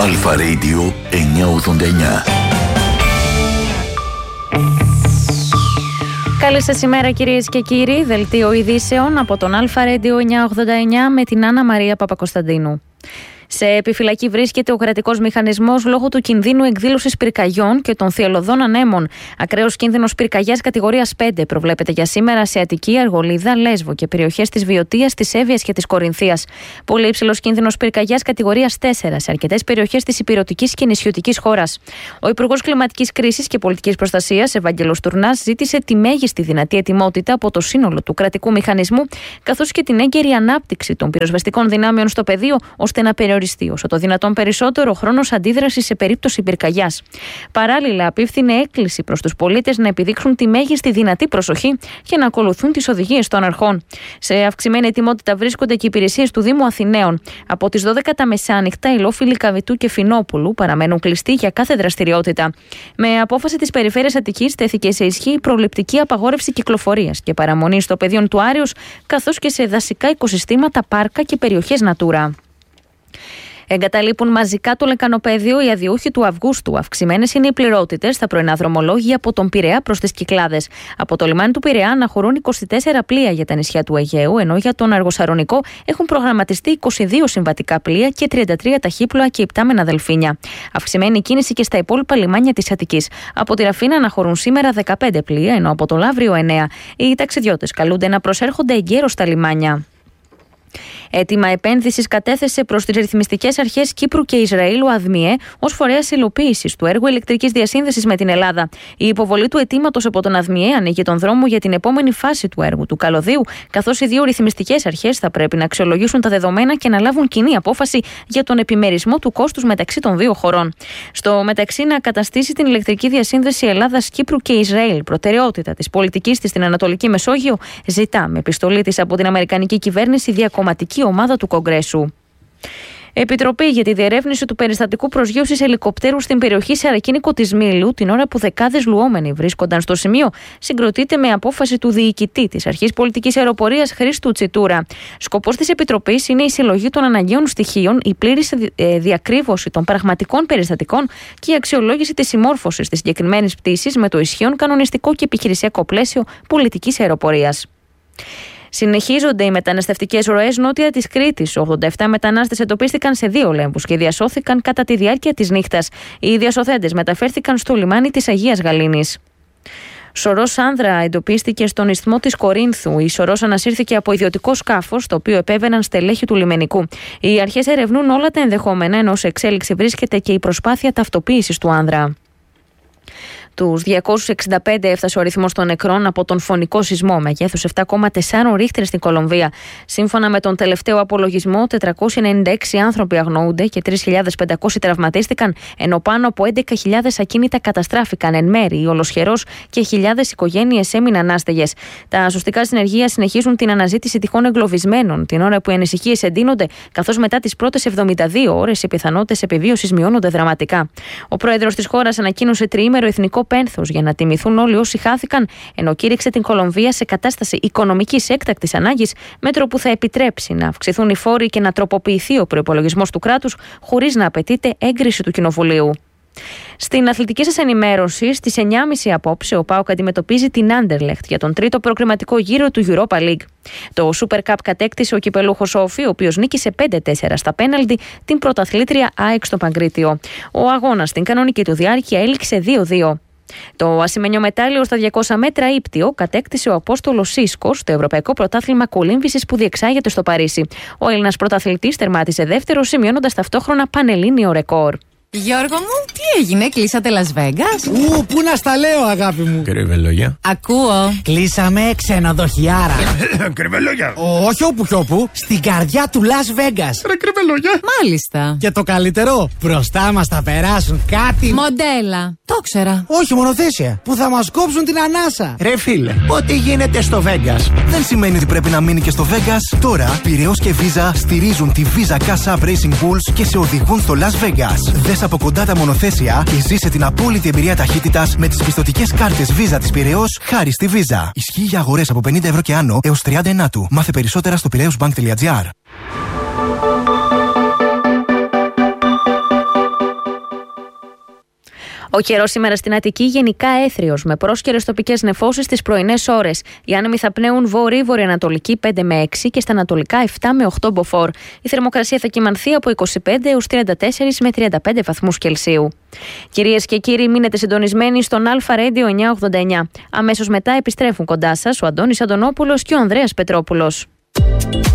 Αλφα Radio 989. Καλή σας ημέρα κυρίες και κύριοι. Δελτίο ειδήσεων από τον Αλφα Radio 989 με την Άννα Μαρία Παπακοσταντίνου. Σε επιφυλακή βρίσκεται ο κρατικός μηχανισμός λόγω του κινδύνου εκδήλωσης πυρκαγιών και των θυελλωδών ανέμων. Ακραίος κίνδυνος πυρκαγιάς κατηγορίας 5 προβλέπεται για σήμερα σε Αττική, Αργολίδα, Λέσβο και περιοχές της Βιωτίας, της Εύβοιας και της Κορινθίας. Πολύ υψηλός κίνδυνος πυρκαγιάς κατηγορίας 4 σε αρκετές περιοχές της ηπειρωτικής και νησιωτικής χώρας. Ο Υπουργός Κλιματικής Κρίσης και Πολιτικής Προστασίας, Ευάγγελος Τουρνάς, ζήτησε τη μέγιστη δυνατή ετοιμότητα από το σύνολο του κρατικού μηχανισμού, καθώς και την έγκαιρη ανάπτυξη των πυροσβεστικών δυνάμεων στο πεδίο, ώστε να περιοριστεί όσο το δυνατόν περισσότερο χρόνος αντίδρασης σε περίπτωση πυρκαγιάς. Παράλληλα, απίφθινε έκκληση προς τους πολίτες να επιδείξουν τη μέγιστη δυνατή προσοχή και να ακολουθούν τις οδηγίες των αρχών. Σε αυξημένη ετοιμότητα βρίσκονται και οι υπηρεσίες του Δήμου Αθηναίων. Από τις 12 τα μεσάνυχτα, οι λόφιλοι Καβιτού και Φινόπουλου παραμένουν κλειστοί για κάθε δραστηριότητα. Με απόφαση της Περιφέρειας Αττικής τέθηκε σε ισχύ η προληπτική απαγόρευση κυκλοφορίας και παραμονή στο πεδίο του Άρεως, καθώς και σε δασικά οικοσυστήματα, πάρκα και περιοχές Natura. Εγκαταλείπουν μαζικά το λεκανοπέδιο οι αδιούχοι του Αυγούστου. Αυξημένες είναι οι πληρότητες στα πρωινά δρομολόγια από τον Πειραιά προς τις Κυκλάδες. Από το λιμάνι του Πειραιά αναχωρούν 24 πλοία για τα νησιά του Αιγαίου, ενώ για τον Αργοσαρονικό έχουν προγραμματιστεί 22 συμβατικά πλοία και 33 ταχύπλοα και υπτάμενα δελφίνια. Αυξημένη κίνηση και στα υπόλοιπα λιμάνια της Αττικής. Από τη Ραφίνα αναχωρούν σήμερα 15 πλοία, ενώ από το Λαύριο 9. Οι ταξιδιώτες καλούνται να προσέρχονται εγκαίρως στα λιμάνια. Έτοιμα επένδυσης κατέθεσε προς τις ρυθμιστικές αρχές Κύπρου και Ισραήλ ο ΑΔΜΙΕ ως φορέας υλοποίησης του έργου ηλεκτρικής διασύνδεσης με την Ελλάδα. Η υποβολή του αιτήματος από τον ΑΔΜΙΕ ανοίγει τον δρόμο για την επόμενη φάση του έργου του καλωδίου, καθώς οι δύο ρυθμιστικές αρχές θα πρέπει να αξιολογήσουν τα δεδομένα και να λάβουν κοινή απόφαση για τον επιμερισμό του κόστους μεταξύ των δύο χωρών. Στο μεταξύ, να καταστήσει την ηλεκτρική διασύνδεση Ελλάδας, Κύπρου και Ισραήλ προτεραιότητα της πολιτικής της στην Ανατολική Μεσόγειο, ζητά με επιστολή της από την Αμερικανική κυβέρνηση διακομματική ομάδα του Κογκρέσου. Επιτροπή για τη διερεύνηση του περιστατικού προσγείωσης ελικοπτέρου στην περιοχή Σαρακίνικο της Μήλου, την ώρα που δεκάδες λουόμενοι βρίσκονταν στο σημείο, συγκροτείται με απόφαση του διοικητή της Αρχής Πολιτικής Αεροπορίας Χρήστου Τσιτούρα. Σκοπός της Επιτροπής είναι η συλλογή των αναγκαίων στοιχείων, η πλήρης διακρύβωση των πραγματικών περιστατικών και η αξιολόγηση της συμμόρφωσης της συγκεκριμένης πτήσης με το ισχύον κανονιστικό και επιχειρησιακό πλαίσιο πολιτικής αεροπορίας. Συνεχίζονται οι μεταναστευτικές ροές νότια της Κρήτης. 87 μετανάστες εντοπίστηκαν σε 2 λέμβους και διασώθηκαν κατά τη διάρκεια της νύχτας. Οι διασωθέντες μεταφέρθηκαν στο λιμάνι της Αγίας Γαλήνης. Σωρός άνδρα εντοπίστηκε στον ισθμό της Κορίνθου. Η σωρός ανασύρθηκε από ιδιωτικό σκάφος, το οποίο επέβαιναν στελέχη του λιμενικού. Οι αρχές ερευνούν όλα τα ενδεχόμενα, ενώ σε εξέλιξη βρίσκεται και η προσπάθεια ταυτοποίησης του άνδρα. Τους 265 έφτασε ο αριθμός των νεκρών από τον φωνικό σεισμό μεγέθους 7,4 ρίχτερ στην Κολομβία. Σύμφωνα με τον τελευταίο απολογισμό, 496 άνθρωποι αγνοούνται και 3.500 τραυματίστηκαν, ενώ πάνω από 11.000 ακίνητα καταστράφηκαν εν μέρη ή ολοσχερός και χιλιάδες οικογένειες έμειναν άστεγες. Τα σωστικά συνεργεία συνεχίζουν την αναζήτηση τυχόν εγκλωβισμένων, την ώρα που οι ανησυχίες εντείνονται, καθώς μετά τις πρώτες 72 ώρες οι πιθανότητες επιβίωσης μειώνονται δραματικά. Ο πρόεδρος της χώρας ανακοίνωσε τριήμερο εθνικό πένθος για να τιμηθούν όλοι όσοι χάθηκαν, ενώ κήρυξε την Κολομβία σε κατάσταση οικονομικής έκτακτης ανάγκης, μέτρο που θα επιτρέψει να αυξηθούν οι φόροι και να τροποποιηθεί ο προϋπολογισμός του κράτους, χωρίς να απαιτείται έγκριση του Κοινοβουλίου. Στην αθλητική σας ενημέρωση, στις 9.30 απόψε, ο ΠΑΟΚ αντιμετωπίζει την Άντερλεχτ για τον τρίτο προκριματικό γύρο του Europa League. Το Super Cup κατέκτησε ο κυπελούχος Όφη, ο οποίος νίκησε 5-4 στα πέναλτι την πρωταθλήτρια ΑΕΚ στο Παγκρίτιο. Ο αγώνας στην κανονική του διάρκεια έληξε 2-2. Το ασημένιο μετάλλιο στα 200 μέτρα ύπτιο κατέκτησε ο Απόστολος Σίσκος στο Ευρωπαϊκό Πρωτάθλημα Κολύμβησης που διεξάγεται στο Παρίσι. Ο Έλληνας πρωταθλητής τερμάτισε δεύτερο, σημειώνοντας ταυτόχρονα πανελλήνιο ρεκόρ. Γιώργο μου, τι έγινε, κλείσατε Las Vegas? Πού να στα λέω, αγάπη μου. Κρυβελόγια. Ακούω. Κλείσαμε ξενοδοχιάρα. Κρυβελόγια. Όχι όπου κι όπου, στην καρδιά του Las Vegas. Ρε κρυβελόγια. Μάλιστα. Και το καλύτερο, μπροστά μας θα περάσουν κάτι. Μοντέλα. Το ξέρα. Όχι, μονοθέσια. Που θα μας κόψουν την ανάσα. Ρε φίλε, ό,τι γίνεται στο Vegas δεν σημαίνει ότι πρέπει να μείνει και στο Vegas. Τώρα, Πειραιώς και Visa στηρίζουν τη Visa Cash App Racing Bulls και σε οδηγούν στο Las Vegas. Δες από κοντά τα μονοθέσια και ζήσε την απόλυτη εμπειρία ταχύτητας με τις πιστωτικές κάρτες Visa της Πειραιώς χάρη στη Visa. Ισχύει για αγορές από 50 ευρώ και άνω έως 30 του. Μάθε περισσότερα στο piraeusbank.gr. Ο καιρός σήμερα στην Αττική γενικά έθριος, με πρόσκαιρες τοπικές νεφώσεις τις πρωινές ώρες. Οι άνεμοι θα πνέουν βορειοανατολική 5 με 6 και στα ανατολικά 7 με 8 μποφόρ. Η θερμοκρασία θα κυμανθεί από 25 έως 34 με 35 βαθμούς Κελσίου. Κυρίες και κύριοι, μείνετε συντονισμένοι στον Αλφα Radio 989. Αμέσως μετά επιστρέφουν κοντά σας ο Αντώνης Αντωνόπουλος και ο Ανδρέας Πετρόπουλος.